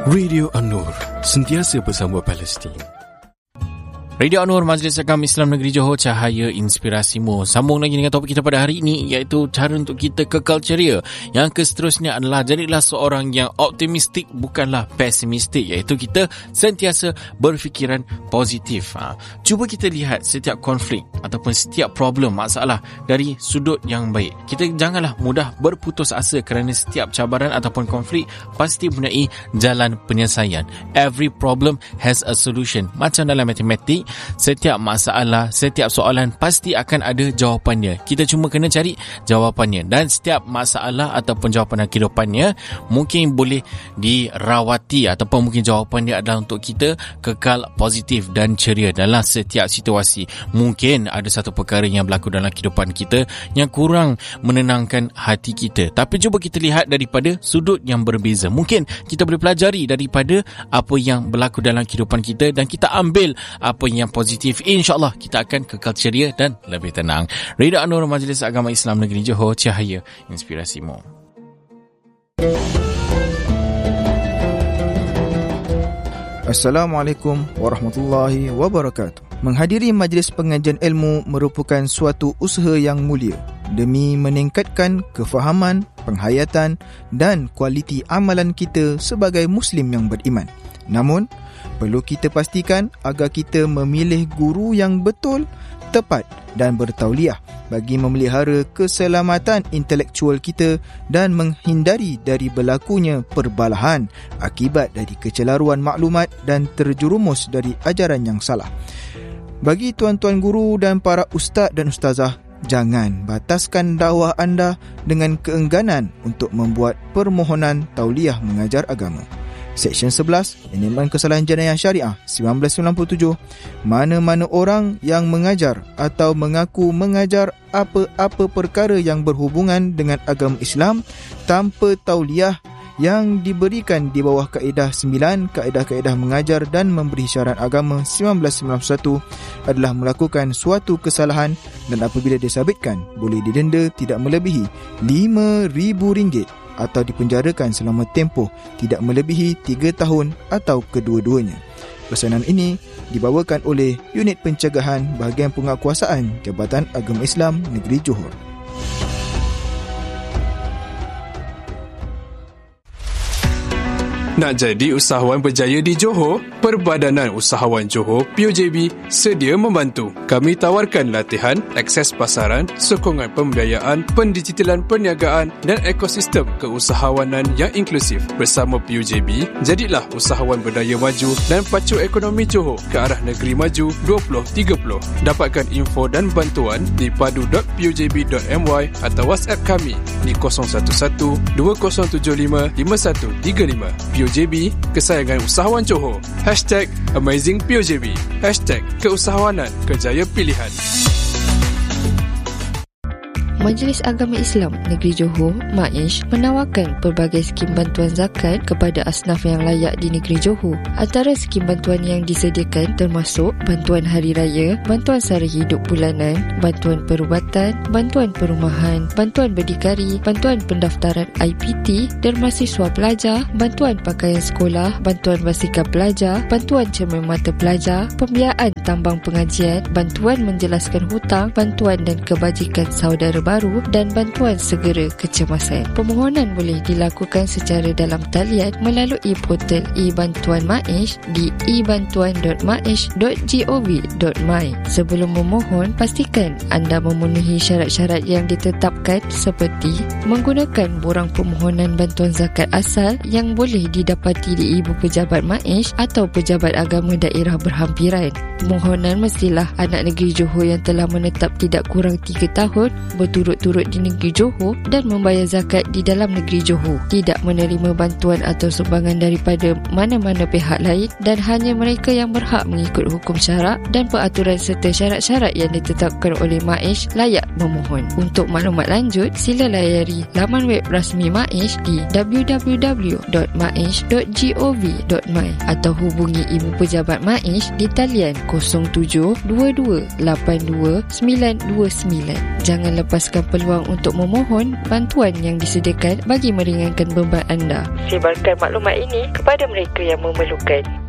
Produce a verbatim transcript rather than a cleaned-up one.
Radio An-Nur, sentiasa bersama Palestin. Radio An-Nur, Majlis Agama Islam Negeri Johor, cahaya inspirasimu. Sambung lagi dengan topik kita pada hari ini, iaitu cara untuk kita kekal ceria. Yang keseterusnya adalah jadilah seorang yang optimistik, bukanlah pesimistik, iaitu kita sentiasa berfikiran positif. Ha. Cuba kita lihat setiap konflik ataupun setiap problem, masalah dari sudut yang baik. Kita janganlah mudah berputus asa kerana setiap cabaran ataupun konflik pasti mempunyai jalan penyelesaian. Every problem has a solution. Macam dalam matematik, setiap masalah, setiap soalan pasti akan ada jawapannya. Kita cuma kena cari jawapannya. Dan setiap masalah ataupun jawapan kehidupannya mungkin boleh dirawati, ataupun mungkin jawapannya adalah untuk kita kekal positif dan ceria dalam setiap situasi. Mungkin ada satu perkara yang berlaku dalam kehidupan kita yang kurang menenangkan hati kita, tapi cuba kita lihat daripada sudut yang berbeza. Mungkin kita boleh pelajari daripada apa yang berlaku dalam kehidupan kita dan kita ambil apa yang positif. InsyaAllah kita akan kekal ceria dan lebih tenang. Radio An-Nur, Majlis Agama Islam Negeri Johor, cahaya inspirasimu. Assalamualaikum warahmatullahi wabarakatuh. Menghadiri majlis pengajian ilmu merupakan suatu usaha yang mulia demi meningkatkan kefahaman, penghayatan dan kualiti amalan kita sebagai Muslim yang beriman. Namun, perlu kita pastikan agar kita memilih guru yang betul, tepat dan bertauliah bagi memelihara keselamatan intelektual kita dan menghindari dari berlakunya perbalahan akibat dari kecelaruan maklumat dan terjerumus dari ajaran yang salah. Bagi tuan-tuan guru dan para ustaz dan ustazah, jangan bataskan dakwah anda dengan keengganan untuk membuat permohonan tauliah mengajar agama. Seksyen sebelas, Manajemen Kesalahan Jenayah Syariah seribu sembilan ratus sembilan puluh tujuh, mana-mana orang yang mengajar atau mengaku mengajar apa-apa perkara yang berhubungan dengan agama Islam tanpa tauliah yang diberikan di bawah kaedah sembilan, kaedah-kaedah mengajar dan memberi syarat agama seribu sembilan ratus sembilan puluh satu adalah melakukan suatu kesalahan dan apabila disabitkan boleh didenda tidak melebihi lima ribu ringgit atau dipenjarakan selama tempoh tidak melebihi tiga tahun atau kedua-duanya. Pesanan ini dibawakan oleh Unit Pencegahan Bahagian Penguatkuasaan Jabatan Agama Islam Negeri Johor. Nak jadi usahawan berjaya di Johor? Perbadanan Usahawan Johor P U J B sedia membantu. Kami tawarkan latihan, akses pasaran, sokongan pembiayaan, pendigitalan perniagaan dan ekosistem keusahawanan yang inklusif. Bersama P U J B, jadilah usahawan berdaya maju dan pacu ekonomi Johor ke arah negeri maju dua puluh tiga puluh. Dapatkan info dan bantuan di padu dot p u j b dot m y atau WhatsApp kami di kosong satu satu dua kosong tujuh lima lima satu tiga lima. P U J B, kesayangan usahawan Johor. Hashtag Amazing P U J B. Hashtag keusahawanan kejaya pilihan. Majlis Agama Islam Negeri Johor, M A I S, menawarkan pelbagai skim bantuan zakat kepada asnaf yang layak di Negeri Johor. Antara skim bantuan yang disediakan termasuk bantuan hari raya, bantuan sara hidup bulanan, bantuan perubatan, bantuan perumahan, bantuan berdikari, bantuan pendaftaran I P T dan mahasiswa pelajar, bantuan pakaian sekolah, bantuan basikal pelajar, bantuan cermin mata pelajar, pembiayaan tambang pengajian, bantuan menjelaskan hutang, bantuan dan kebajikan saudara baru dan bantuan segera kecemasan. Permohonan boleh dilakukan secara dalam talian melalui portal e-bantuan M A I S di e bantuan dot m a i s dot gov dot my. Sebelum memohon, pastikan anda memenuhi syarat-syarat yang ditetapkan seperti menggunakan borang permohonan bantuan zakat asal yang boleh didapati di ibu pejabat M A I S atau pejabat agama daerah berhampiran. Permohonan mestilah anak negeri Johor yang telah menetap tidak kurang tiga tahun berturut-turut di negeri Johor dan membayar zakat di dalam negeri Johor, tidak menerima bantuan atau sumbangan daripada mana-mana pihak lain dan hanya mereka yang berhak mengikut hukum syarak dan peraturan serta syarat-syarat yang ditetapkan oleh M A I S layak memohon. Untuk maklumat lanjut, sila layari laman web rasmi M A I S di w w w dot m a i s dot gov dot my atau hubungi Ibu Pejabat M A I S di talian kosong tujuh dua dua lapan dua sembilan dua sembilan. Jangan lepaskan memberikan peluang untuk memohon bantuan yang disediakan bagi meringankan beban anda. Sebarkan maklumat ini kepada mereka yang memerlukan.